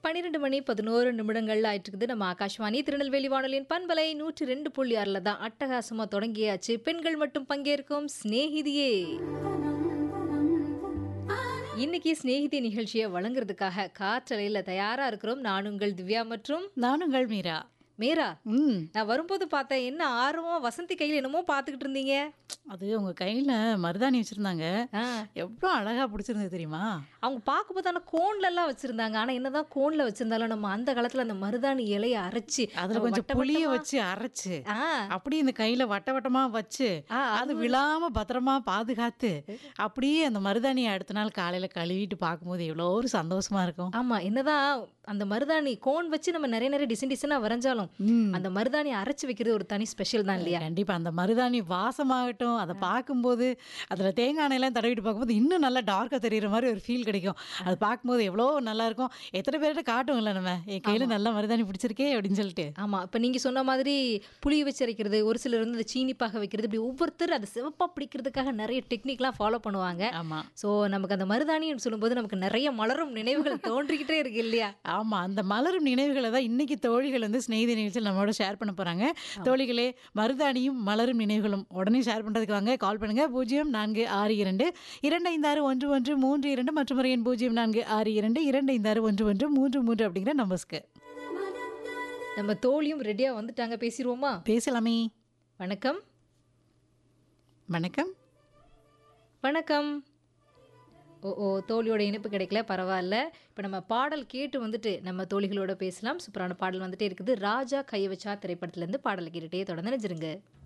12 மணி 11 நிமிடங்கள் ஆயிட்டு இருக்குது. நம்ம ஆகாஷ்வாணி திருநெல்வேலி வானொலியின் பண்பலை 102.6 தான் அட்டகாசமா தொடங்கியாச்சு. பெண்கள் மட்டும் பங்கேற்கும் சிநேகிதியே. இன்னைக்கு சிநேகிதி நிகழ்ச்சியை வழங்குறதுக்காக காற்றலையில் தயாரா இருக்கிறோம். நான் உங்கள் திவ்யா மற்றும் நான் உங்கள் மீரா. மீரா, நான் வரும்போது பார்த்தேன், என்ன ஆர்வமா வசந்தி கையில் என்னமோ பார்த்துக்கிட்டு இருந்தீங்க. அது உங்க கையில மருதாணி வச்சிருந்தாங்க. ஆ, எவ்வளோ அழகா பிடிச்சிருந்தது தெரியுமா? அவங்க பார்க்கும்போது ஆனால் கோன்ல எல்லாம் வச்சிருந்தாங்க. ஆனா என்னதான் கோன்ல வச்சிருந்தாலும் நம்ம அந்த காலத்துல அந்த மருதாணி இலையை அரைச்சி அதுல நம்ம கொஞ்சம் வட்ட புளிய வட்டமா- வச்சு அரைச்சு ஆ, அப்படியே இந்த கையில வட்ட வட்டமா வச்சு ஆ, அது விழாம பத்திரமா பாதுகாத்து அப்படியே அந்த மருதாணியை அடுத்த நாள் காலையில கழுவிட்டு பார்க்கும்போது எவ்வளோ ஒரு சந்தோஷமா இருக்கும். ஆமா, என்னதான் அந்த மருதாணி கோன் வச்சு நம்ம நிறைய நிறைய டிசைன் டிசைனா வரைஞ்சாலும் அந்த மருதாணி அரைச்சு வைக்கிறது ஒரு தனி ஸ்பெஷல் தான் இல்லையா? கண்டிப்பா அந்த மருதாணி வாசமாகட்டும், அதை பார்க்கும்போது அதுல தேங்காய் எண்ணெயெல்லாம் தடவிட்டு பார்க்கும்போது இன்னும் நல்லா டார்க்கா தெரியுற மாதிரி ஒரு ஃபீல் கிடைக்கும். அது பார்க்கும்போது எவ்வளோ நல்லா இருக்கும். எத்தனை பேர்கிட்ட காட்டுவோம்ல நம்ம, என் கையில நல்லா மருதாணி பிடிச்சிருக்கே அப்படின்னு சொல்லிட்டு. ஆமா, இப்ப நீங்க சொன்ன மாதிரி புளி வச்சு அரைக்கிறது, ஒரு சிலர் வந்து சீனிப்பாக வைக்கிறது, இப்படி ஒவ்வொருத்தர் அதை சிவப்பா பிடிக்கிறதுக்காக நிறைய டெக்னிக்லாம் ஃபாலோ பண்ணுவாங்க. ஆமா ஸோ நமக்கு அந்த மருதாணின்னு சொல்லும்போது நமக்கு நிறைய மலரும் நினைவுகள் தோன்றிக்கிட்டே இருக்கு இல்லையா? ஆமா, அந்த மலரும் நினைவுகளை தான் இன்னைக்கு தோழிகள் வந்து சிநேகிதி நிகழ்ச்சியில் நம்மளோட ஷேர் பண்ண போறாங்க. தோழிகளே, மருதாணியும் மலரும் நினைவுகளும் உடனே ஷேர் பண்றதுக்கு வாங்க. கால் பண்ணுங்க 0462 256 மற்றும் எண் 0462 256 அப்படிங்கிற நம்பர்ஸ்க்கு. நம்ம தோழியும் ரெடியா வந்துட்டாங்க, பேசிடுவோமா? பேசலாமே. வணக்கம். வணக்கம். வணக்கம். ஓ தோழியோட இணைப்பு கிடைக்கல, பரவாயில்ல. இப்போ நம்ம பாடல் கேட்டு வந்துட்டு நம்ம தோழிகளோட பேசலாம். சூப்பரான பாடல் வந்துட்டே இருக்குது. ராஜா கைய வச்சா திரைப்படத்துலேருந்து பாடல் கேட்டுட்டே தொடர்ந்து நினைச்சிருங்க.